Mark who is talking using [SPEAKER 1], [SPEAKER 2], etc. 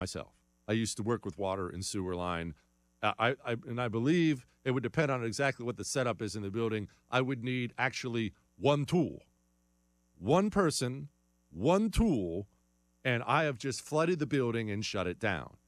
[SPEAKER 1] myself. I used to work with water and sewer line. I believe it would depend on exactly what the setup is in the building. I would need actually one tool, one person, one tool, and I have just flooded the building and shut it down.